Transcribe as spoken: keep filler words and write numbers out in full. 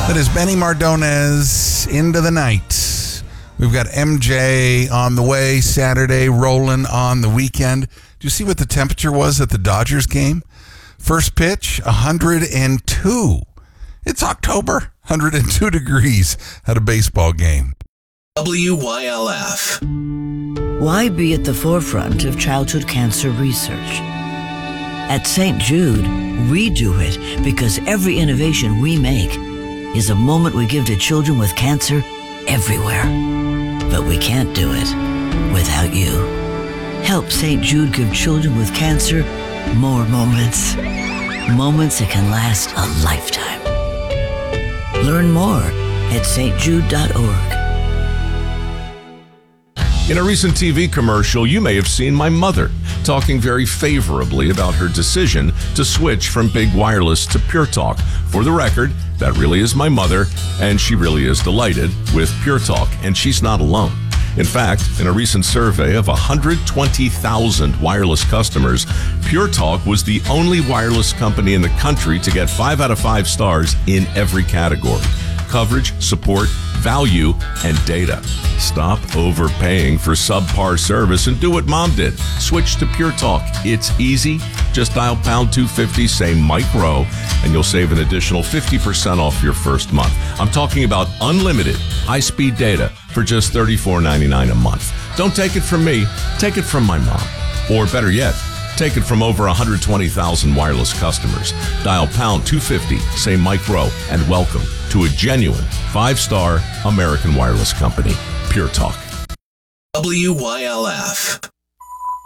That is Benny Mardones, Into the Night. We've got M J on the way Saturday, rolling on the weekend. Do you see what the temperature was at the Dodgers game? First pitch, one hundred two. It's October, one hundred two degrees at a baseball game. W Y L F. Why be at the forefront of childhood cancer research? At Saint Jude, we do it because every innovation we make is a moment we give to children with cancer everywhere. But we can't do it without you. Help Saint Jude give children with cancer more moments. Moments that can last a lifetime. Learn more at s t jude dot org. In a recent T V commercial, you may have seen my mother talking very favorably about her decision to switch from Big Wireless to Pure Talk. For the record, that really is my mother, and she really is delighted with Pure Talk, and she's not alone. In fact, in a recent survey of one hundred twenty thousand wireless customers, Pure Talk was the only wireless company in the country to get five out of five stars in every category: coverage, support, value, and data. Stop overpaying for subpar service and do what Mom did. Switch to Pure Talk. It's easy. Just dial pound two fifty, say Mike Rowe, and you'll save an additional fifty percent off your first month. I'm talking about unlimited high-speed data for just thirty-four ninety-nine a month. Don't take it from me. Take it from my mom. Or better yet, take it from over one hundred twenty thousand wireless customers. Dial pound two fifty, say Mike Rowe, and welcome to a genuine five-star American wireless company, Pure Talk. W Y L F.